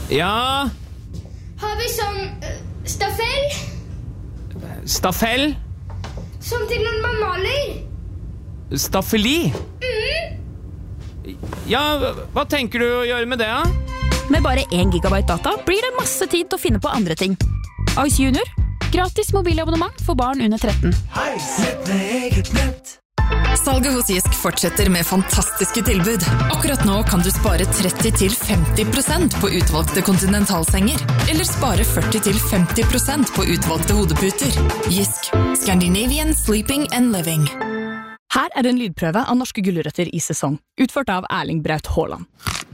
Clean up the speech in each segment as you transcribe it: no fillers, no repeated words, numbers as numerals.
Ja? Har vi sånn stafell? Stafell? Som til når man maler? Staffeli? Ja, hva tenker du å gjøre med det, da? Med bare 1 gigabyte data blir det masse tid til å finne på andre ting. Ice Junior. Gratis mobilabonnement for barn under 13. Hei, sett med eget nett. Salget hos Gisk fortsetter med fantastiske tilbud. Akkurat nå kan du spare 30-50% på utvalgte kontinentalsenger, eller spare 40-50% på utvalgte hodeputer. Gisk. Scandinavian Sleeping and Living. Her er en lydprøve av norske gulrøtter i sesong, utført av Erling Braut Haaland.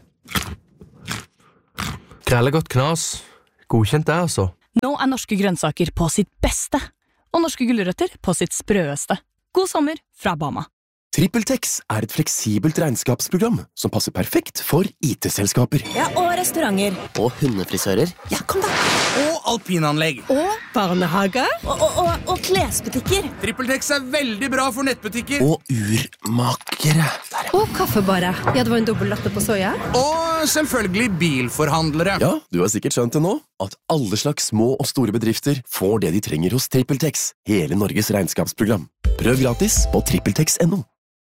Grellegodt knas. Godkjent det, altså. Nå er norske grønnsaker på sitt beste, og norske gulrøtter på sitt sprøeste. God sommer fra Bama. TrippelTex er et fleksibelt regnskapsprogram som passer perfekt for IT-selskaper. Ja, og restauranter. Og hundefrisører. Ja, kom da. Og alpinanlegg. Og barnehage. Og klesbutikker. TrippelTex er veldig bra for nettbutikker. Og urmakere. Og kaffebarer. Ja, det var en dobbelt latte på soja. Og selvfølgelig bilforhandlere. Ja, du har sikkert skjønt det nå, at alle slags små og store bedrifter får det de trenger hos TrippelTex, hele Norges regnskapsprogram. Prøv gratis på trippeltex.no.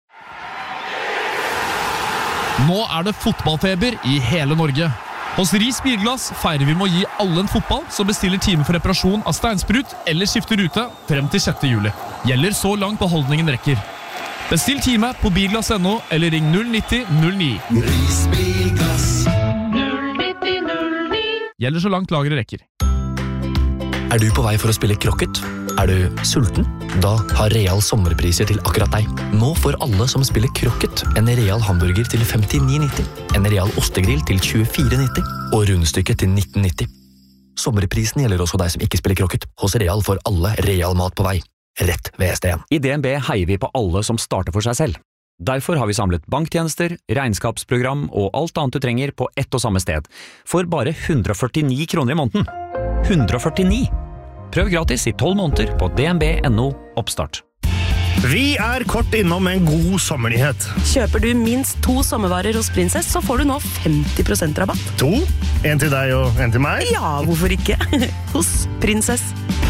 Nå er det fotballfeber i hele Norge. Hos Ris Bilglass feirer vi med å gi alle en fotball som bestiller time for reparasjon av steinsprut eller skifter rute frem til 6. juli. Gjelder så langt beholdningen rekker. Bestill time på bilglass.no eller ring 090 09. Ris Bilglass. 090 09. Gjelder så langt lageret rekker. Er du på vei for å spille krokket? Er du sulten? Da har Real sommerpriser til akkurat deg. Nå får alle som spiller krokket en Real hamburger til 59,90, en Real ostegrill til 24,90 og rundstykket til 19,90. Sommerprisen gjelder også deg som ikke spiller krokket. Hos Real får alle Real mat på vei. Rett ved ST1. I DNB heier vi på alle som starter for seg selv. Derfor har vi samlet banktjenester, regnskapsprogram og alt annet du trenger på ett og samme sted. For bare 149 kroner i måneden. 149! Prøv gratis i 12 måneder på dnb.no oppstart. Vi er kort innom en god sommernyhet. Kjøper du minst 2 sommervarer hos Princess, så får du nå 50% rabatt. 2? En til deg og en til meg? Ja, hvorfor ikke? Hos Princess.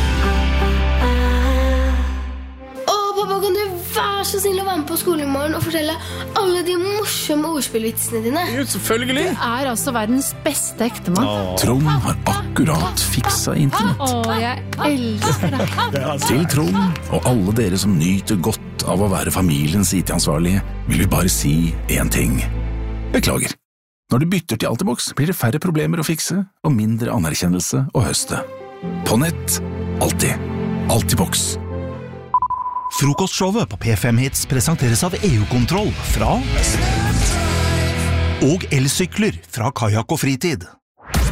Pappa, kan du være så snill å være med på skolen i morgen og fortelle alle de morsomme ordspillvitsene dine? Jo, selvfølgelig. Du er altså verdens beste ektemann. Trond har akkurat fiksa internett. Jeg elsker deg. Til Trond og alle dere som nyter godt av å være familiens IT-ansvarlige, vil vi bare si en ting. Beklager. Når du bytter til Altibox, blir det færre problemer å fikse og mindre anerkjennelse å høste. På nett, alltid. Altibox. Frokostshowet på P5 Hits presenteres av EU-kontroll fra og elsykler fra Kajak og Fritid.